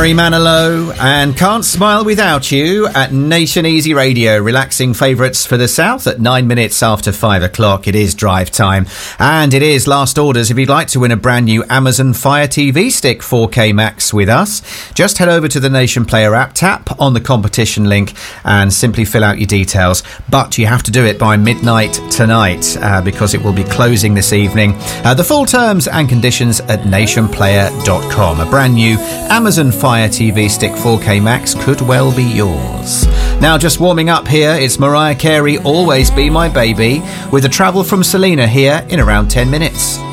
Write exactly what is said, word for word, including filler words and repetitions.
Barry Manilow and Can't Smile Without You at Nation Easy Radio. Relaxing favourites for the South at nine minutes after five o'clock. It is drive time and it is last orders. If you'd like to win a brand new Amazon Fire T V Stick four K Max with us, just head over to the Nation Player app, tap on the competition link and simply fill out your details. But you have to do it by midnight tonight uh, because it will be closing this evening. Uh, the full terms and conditions at nation player dot com. A brand new Amazon Fire T V Stick four K Max could well be yours. Now, just warming up here, it's Mariah Carey, Always Be My Baby, with a travel from Selena here in around ten minutes.